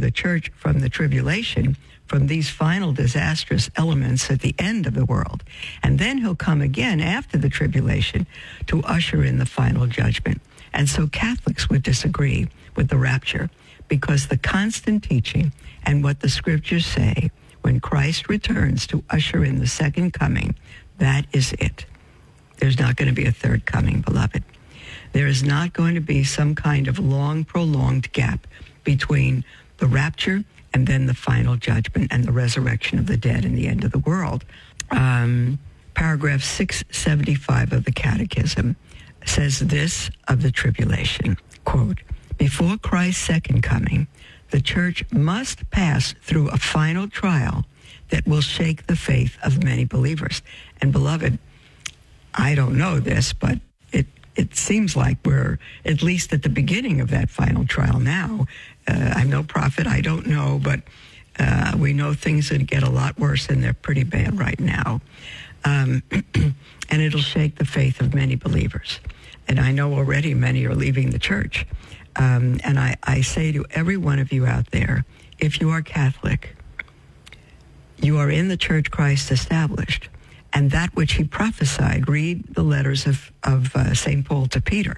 the church from the tribulation, from these final disastrous elements at the end of the world. And then he'll come again after the tribulation to usher in the final judgment. And so Catholics would disagree with the rapture, because the constant teaching and what the scriptures say, when Christ returns to usher in the second coming, that is it. There's not going to be a third coming, beloved. There is not going to be some kind of long, prolonged gap between the rapture and then the final judgment and the resurrection of the dead and the end of the world. Paragraph 675 of the Catechism says this of the tribulation, quote, "Before Christ's second coming, the church must pass through a final trial that will shake the faith of many believers." And beloved, I don't know this, but it seems like we're at least at the beginning of that final trial now. I'm no prophet, I don't know, but we know things that get a lot worse, and they're pretty bad right now. And it'll shake the faith of many believers. And I know already many are leaving the church. And I say to every one of you out there, if you are Catholic, you are in the church Christ established. And that which he prophesied, read the letters of St. Paul to Peter.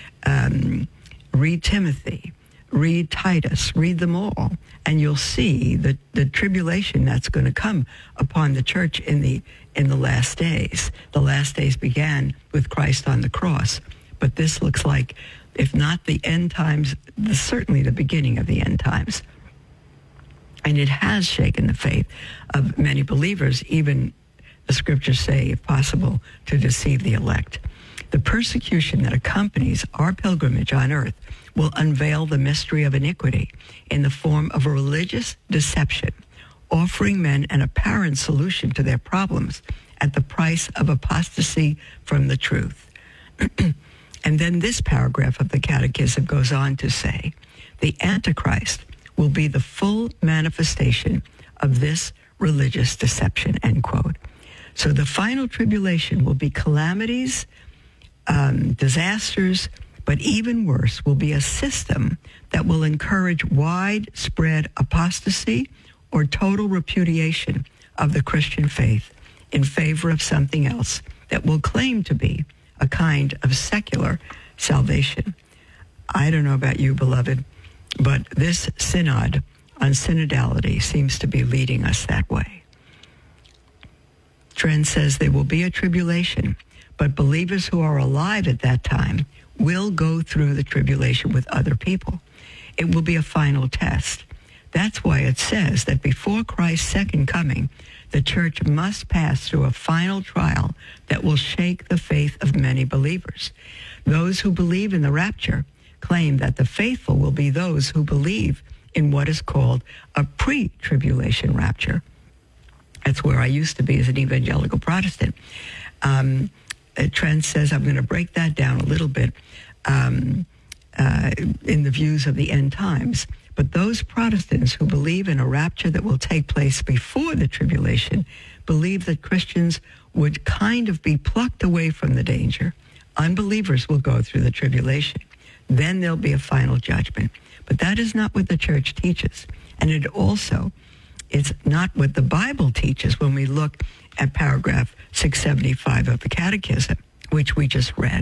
Read Timothy. Read Titus. Read them all. And you'll see the tribulation that's going to come upon the church in the last days. The last days began with Christ on the cross. But this looks like, if not the end times, certainly the beginning of the end times. And it has shaken the faith of many believers, even the scriptures say, if possible, to deceive the elect. The persecution that accompanies our pilgrimage on earth will unveil the mystery of iniquity in the form of a religious deception, offering men an apparent solution to their problems at the price of apostasy from the truth. And then this paragraph of the Catechism goes on to say, the Antichrist will be the full manifestation of this religious deception, end quote. So the final tribulation will be calamities, disasters, but even worse will be a system that will encourage widespread apostasy or total repudiation of the Christian faith in favor of something else that will claim to be a kind of secular salvation. I don't know about you, beloved, but this synod on synodality seems to be leading us that way. Trent says there will be a tribulation, but believers who are alive at that time will go through the tribulation with other people. It will be a final test. That's why it says that before Christ's second coming, the church must pass through a final trial that will shake the faith of many believers. Those who believe in the rapture claim that the faithful will be those who believe in what is called a pre-tribulation rapture. That's where I used to be as an evangelical Protestant. Trent says, I'm going to break that down a little bit in the views of the end times. But those Protestants who believe in a rapture that will take place before the tribulation believe that Christians would kind of be plucked away from the danger. Unbelievers will go through the tribulation. Then there'll be a final judgment. But that is not what the church teaches. And it's not what the Bible teaches when we look at paragraph 675 of the Catechism, which we just read.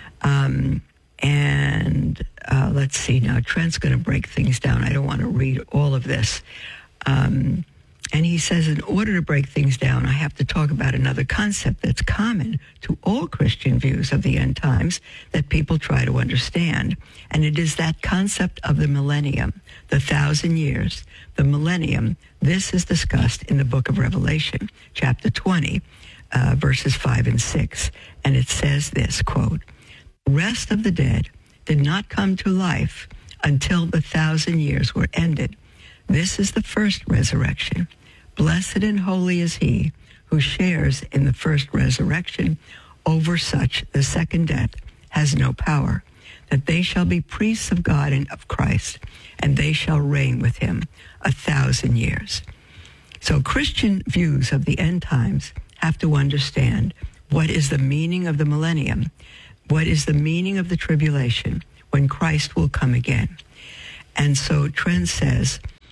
Let's see now. Trent's going to break things down. I don't want to read all of this. And he says, in order to break things down, I have to talk about another concept that's common to all Christian views of the end times that people try to understand. And it is that concept of the millennium, the 1,000 years, the millennium. This is discussed in the book of Revelation, chapter 20, verses 5 and 6. And it says this, quote, "The rest of the dead did not come to life until the 1,000 years were ended. This is the first resurrection. Blessed and holy is he who shares in the first resurrection. Over such the second death has no power, that they shall be priests of God and of Christ, and they shall reign with him 1,000 years." So Christian views of the end times have to understand what is the meaning of the millennium, what is the meaning of the tribulation, when Christ will come again. And so Trent says,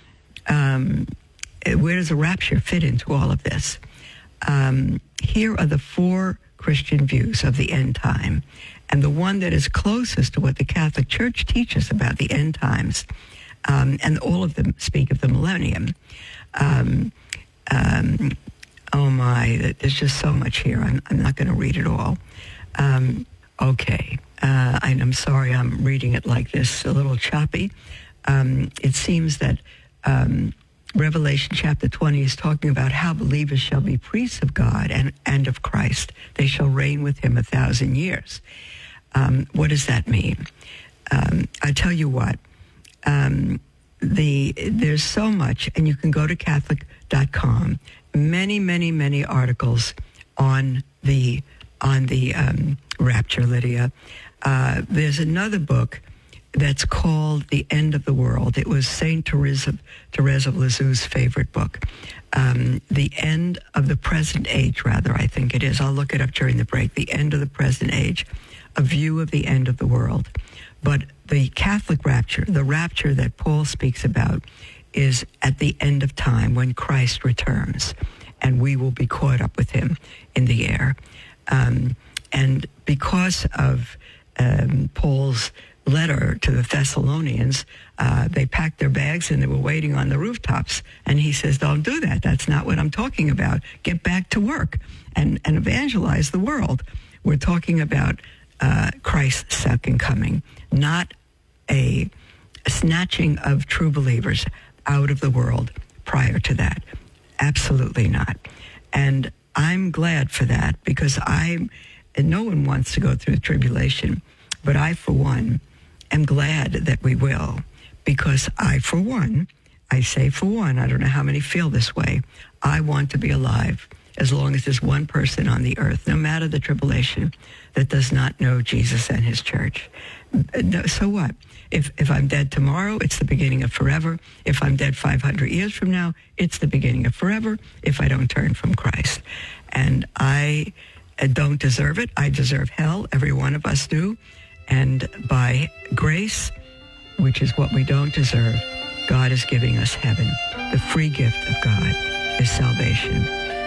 where does the rapture fit into all of this? Here are the 4 Christian views of the end time. And the one that is closest to what the Catholic Church teaches about the end times, and all of them speak of the millennium. Oh my, there's just so much here. I'm not going to read it all. Okay. And I'm sorry I'm reading it like this, a little choppy. It seems that Revelation chapter 20 is talking about how believers shall be priests of God and of Christ. They shall reign with him 1,000 years. What does that mean? I tell you what, there's so much, and you can go to Catholic.com, many articles on the rapture, Lydia. There's another book that's called The End of the World. It was St. Therese of Lisieux's favorite book. The End of the Present Age, rather, I think it is. I'll look it up during the break. The End of the Present Age, a view of the end of the world. But the Catholic rapture, the rapture that Paul speaks about, is at the end of time when Christ returns, and we will be caught up with him in the air. And because of Paul's letter to the Thessalonians, they packed their bags and they were waiting on the rooftops. And he says, don't do that. That's not what I'm talking about. Get back to work and evangelize the world. We're talking about Christ's second coming, not a snatching of true believers out of the world prior to that. Absolutely not. And I'm glad for that, because no one wants to go through the tribulation, but I, for one, am glad that we will, because I, for one, I say for one, I don't know how many feel this way, I want to be alive as long as there's one person on the earth, no matter the tribulation, that does not know Jesus and his church. So what? If I'm dead tomorrow, it's the beginning of forever. If I'm dead 500 years from now, it's the beginning of forever if I don't turn from Christ. And I don't deserve it. I deserve hell. Every one of us do. And by grace, which is what we don't deserve, God is giving us heaven. The free gift of God is salvation.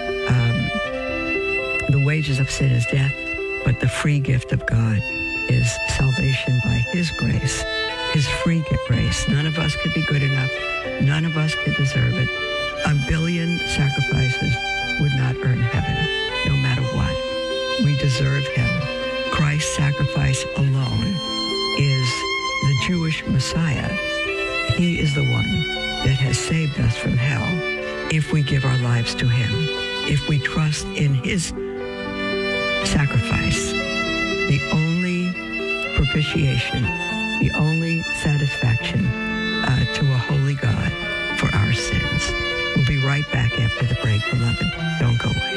The wages of sin is death, but the free gift of God is salvation by his grace, his free grace. None of us could be good enough. None of us could deserve it. 1 billion sacrifices would not earn heaven, no matter what. We deserve hell. Christ's sacrifice alone is the Jewish Messiah. He is the one that has saved us from hell if we give our lives to him, if we trust in his sacrifice, the only propitiation, the only satisfaction to a holy God for our sins. We'll be right back after the break, beloved. Don't go away.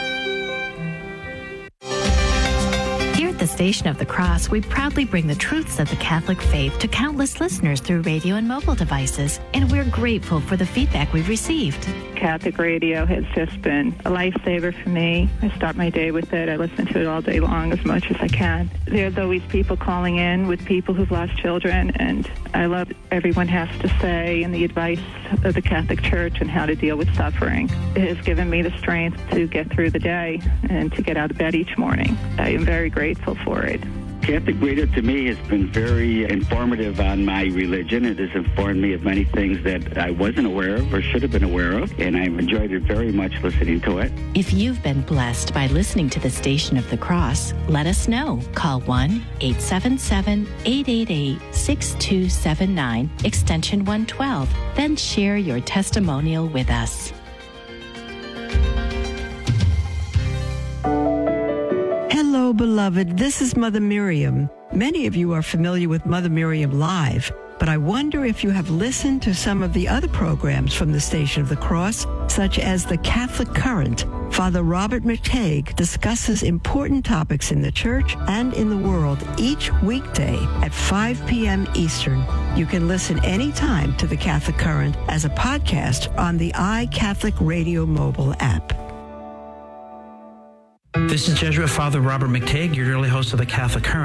Here at the Station of the Cross, we proudly bring the truths of the Catholic faith to countless listeners through radio and mobile devices, and we're grateful for the feedback we've received. Catholic radio has just been a lifesaver for me. I start my day with it. I listen to it all day long as much as I can. There's always people calling in with people who've lost children, and I love what everyone has to say and the advice of the Catholic Church and how to deal with suffering. It has given me the strength to get through the day and to get out of bed each morning. I am very grateful for it. Catholic radio to me has been very informative on my religion. It has informed me of many things that I wasn't aware of or should have been aware of, and I've enjoyed it very much listening to it. If you've been blessed by listening to the Station of the Cross, let us know. Call 1-877-888-6279, extension 112. Then share your testimonial with us. Hello, beloved. This is Mother Miriam. Many of you are familiar with Mother Miriam Live, but I wonder if you have listened to some of the other programs from the Station of the Cross, such as the Catholic Current. Father Robert McTague discusses important topics in the church and in the world each weekday at 5 p.m. Eastern. You can listen anytime to the Catholic Current as a podcast on the iCatholic Radio mobile app. This is Jesuit Father Robert McTague, your daily host of the Catholic Current.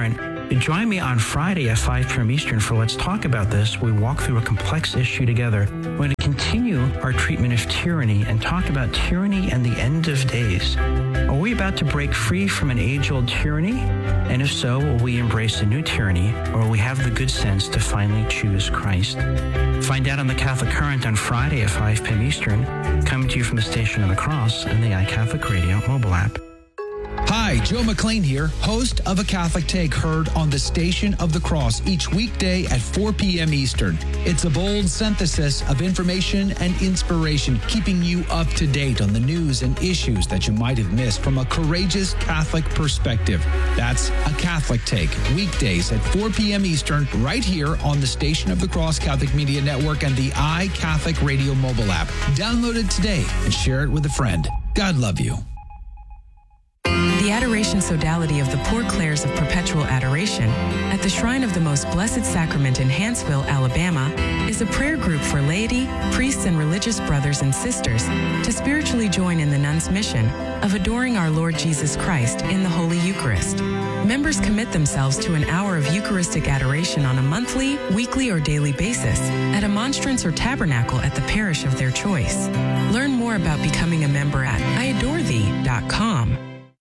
Join me on Friday at 5 p.m. Eastern for Let's Talk About This. We walk through a complex issue together. We're going to continue our treatment of tyranny and talk about tyranny and the end of days. Are we about to break free from an age-old tyranny? And if so, will we embrace a new tyranny, or will we have the good sense to finally choose Christ? Find out on the Catholic Current on Friday at 5 p.m. Eastern, coming to you from the Station of the Cross and the iCatholic Radio mobile app. Hi, Joe McLean here, host of A Catholic Take, heard on the Station of the Cross each weekday at 4 p.m. Eastern. It's a bold synthesis of information and inspiration, keeping you up to date on the news and issues that you might have missed from a courageous Catholic perspective. That's A Catholic Take, weekdays at 4 p.m. Eastern, right here on the Station of the Cross Catholic Media Network and the iCatholic Radio mobile app. Download it today and share it with a friend. God love you. The Adoration Sodality of the Poor Clares of Perpetual Adoration at the Shrine of the Most Blessed Sacrament in Hanceville, Alabama, is a prayer group for laity, priests, and religious brothers and sisters to spiritually join in the nuns' mission of adoring our Lord Jesus Christ in the Holy Eucharist. Members commit themselves to an hour of Eucharistic adoration on a monthly, weekly, or daily basis at a monstrance or tabernacle at the parish of their choice. Learn more about becoming a member at iadorethee.com.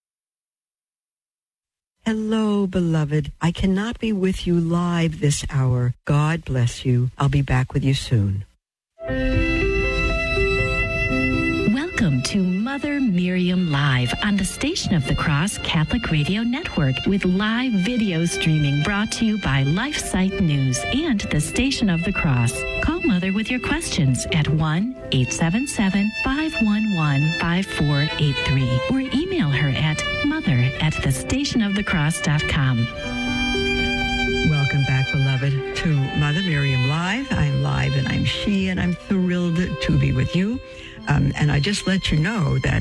Hello, beloved. I cannot be with you live this hour. God bless you. I'll be back with you soon. Welcome to Mother Miriam Live on the Station of the Cross Catholic Radio Network with live video streaming brought to you by LifeSite News and the Station of the Cross. Call Mother with your questions at 1-877-511-5483 or email her at mother@thestationofthecross.com. Welcome back, beloved, to Mother Miriam Live. I'm live and I'm she, and I'm thrilled to be with you. And I just let you know that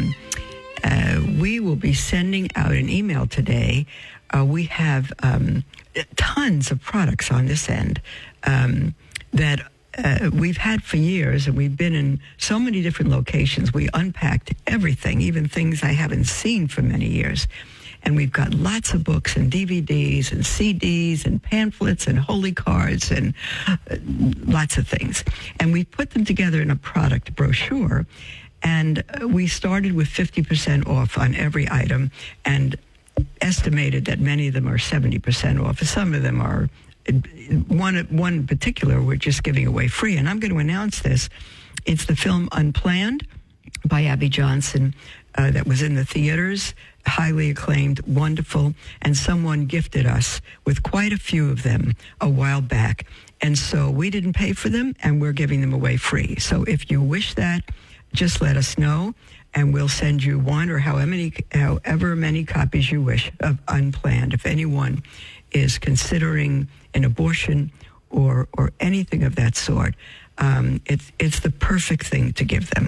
we will be sending out an email today. We have tons of products on this end that we've had for years, and we've been in so many different locations. We unpacked everything, even things I haven't seen for many years. And we've got lots of books and DVDs and CDs and pamphlets and holy cards and lots of things. And we put them together in a product brochure. And we started with 50% off on every item and estimated that many of them are 70% off. Some of them are, one in particular, we're just giving away free. And I'm going to announce this. It's the film Unplanned by Abby Johnson that was in the theaters. Highly acclaimed, wonderful, and someone gifted us with quite a few of them a while back. And so we didn't pay for them, and we're giving them away free. So if you wish that, just let us know, and we'll send you one or however many copies you wish of Unplanned. If anyone is considering an abortion or anything of that sort, it's the perfect thing to give them.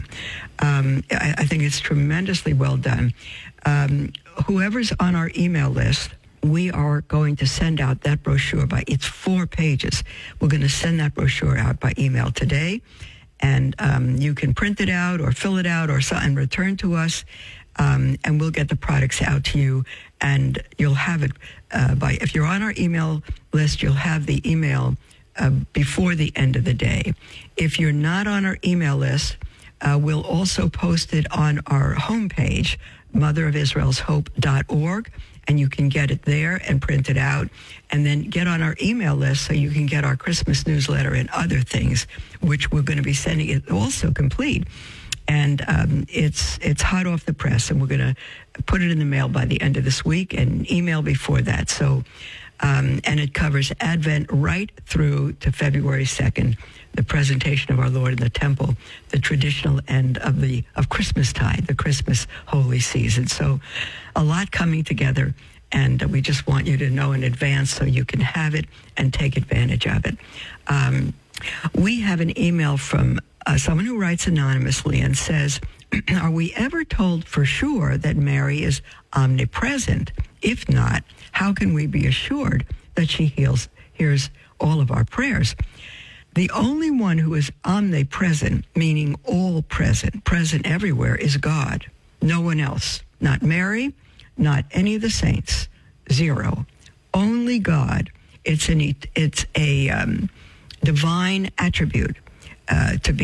I think it's tremendously well done. Whoever's on our email list, we are going to send out that brochure it's 4 pages. We're going to send that brochure out by email today, and you can print it out or fill it out and return to us, and we'll get the products out to you, and you'll have it if you're on our email list, you'll have the email before the end of the day. If you're not on our email list, we'll also post it on our homepage, motherofisraelshope.org, and you can get it there and print it out, and then get on our email list so you can get our Christmas newsletter and other things, which we're going to be sending it also complete. And it's hot off the press, and we're going to put it in the mail by the end of this week and email before that. So, and it covers Advent right through to February 2nd, the presentation of our Lord in the temple, the traditional end of Christmastide, the Christmas holy season. So a lot coming together, and we just want you to know in advance so you can have it and take advantage of it. We have an email from someone who writes anonymously and says, are we ever told for sure that Mary is omnipresent? If not, how can we be assured that she hears all of our prayers? The only one who is omnipresent, meaning all present everywhere, is God. No one else. Not Mary, not any of the saints. Zero. only God. It's a divine attribute to be